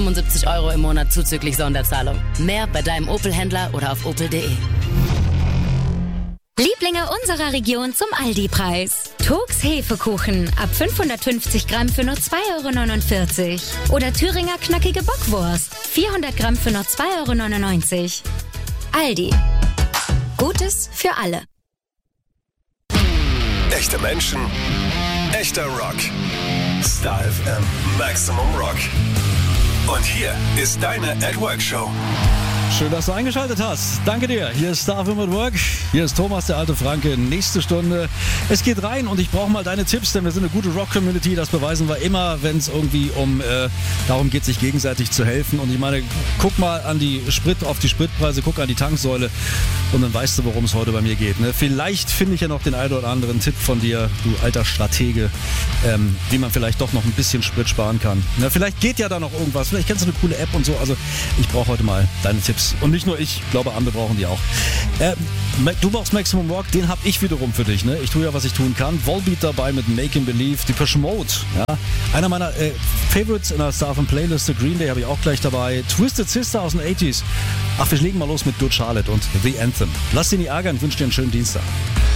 75 € im Monat zuzüglich Sonderzahlung. Mehr bei deinem Opel-Händler oder auf opel.de. Lieblinge unserer Region zum Aldi-Preis. Togs Hefekuchen ab 550 Gramm für nur 2,49 €. Oder Thüringer knackige Bockwurst 400 Gramm für nur 2,99 €. Aldi. Gutes für alle. Echte Menschen, echter Rock. Star FM Maximum Rock. Und hier ist deine At Work Show. Schön, dass du eingeschaltet hast. Danke dir. Hier ist Star FM at Work. Hier ist Thomas, der alte Franke. Nächste Stunde. Es geht rein und ich brauche mal deine Tipps, denn wir sind eine gute Rock-Community. Das beweisen wir immer, wenn es irgendwie darum geht, sich gegenseitig zu helfen. Und ich meine, guck mal auf die Spritpreise, guck an die Tanksäule und dann weißt du, worum es heute bei mir geht. Ne? Vielleicht finde ich ja noch den einen oder anderen Tipp von dir, du alter Stratege, wie man vielleicht doch noch ein bisschen Sprit sparen kann. Na, vielleicht geht ja da noch irgendwas. Vielleicht kennst du eine coole App und so. Also ich brauche heute mal deine Tipps. Und nicht nur ich glaube, andere brauchen die auch. Du brauchst Maximum Rock, den habe ich wiederum für dich. Ne? Ich tue ja, was ich tun kann. Volbeat dabei mit Make 'Em Believe, Depeche Mode. Ja? Einer meiner Favorites in der Star FM Playlist, Green Day habe ich auch gleich dabei. Twisted Sister aus den 80s. Ach, wir legen mal los mit Good Charlotte und The Anthem. Lass dich nicht ärgern, ich wünsche dir einen schönen Dienstag.